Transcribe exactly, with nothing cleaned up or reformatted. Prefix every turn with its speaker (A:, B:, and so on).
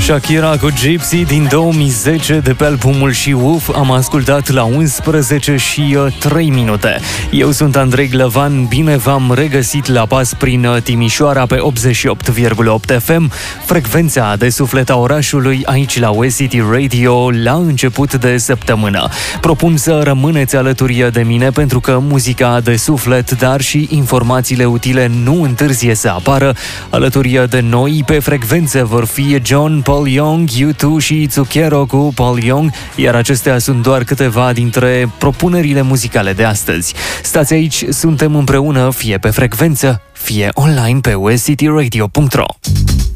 A: Shakira cu Gypsy din două mii zece de pe albumul She Wolf. Am ascultat la unsprezece și trei minute. Eu sunt Andrei Glăvan, bine v-am regăsit la pas prin Timișoara pe optzeci și opt virgulă opt F M, frecvența de suflet a orașului aici la West City Radio la început de săptămână. Propun să rămâneți alături de mine pentru că muzica de suflet, dar și informațiile utile nu întârzie să apară. Alături de noi pe frecvențe vor fi John, Paul Young, U doi și Zucchero cu Paul Young, iar acestea sunt doar câteva dintre propunerile muzicale de astăzi. Stați aici, suntem împreună, fie pe frecvență, fie online pe west city radio punct ro.